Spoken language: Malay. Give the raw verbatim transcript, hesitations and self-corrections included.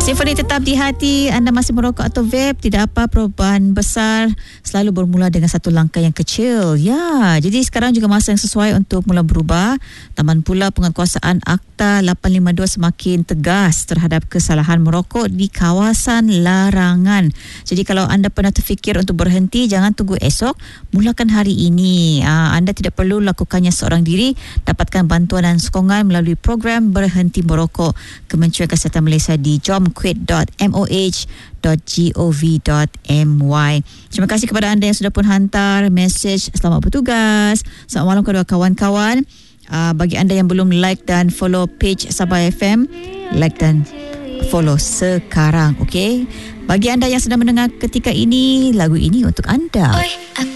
Symphony tetap di hati. Anda masih merokok atau vape, tidak apa, perubahan besar selalu bermula dengan satu langkah yang kecil. Ya, jadi sekarang juga masa yang sesuai untuk mula berubah. Tambah pula penguatkuasaan Akta lapan lima dua semakin tegas terhadap kesalahan merokok di kawasan larangan. Jadi kalau anda pernah terfikir untuk berhenti, jangan tunggu esok, mulakan hari ini. Aa, anda tidak perlu lakukannya seorang diri. Dapatkan bantuan dan sokongan melalui program Berhenti Merokok Kementerian Kesihatan Malaysia di jomquit dot m o h dot gov dot my. Terima kasih kepada anda yang sudah pun hantar mesej selamat bertugas. Selamat malam kepada kawan-kawan. Uh, bagi anda yang belum like dan follow page Sabah F M, like dan follow sekarang, okey? Bagi anda yang sedang mendengar ketika ini, lagu ini untuk anda. Oi,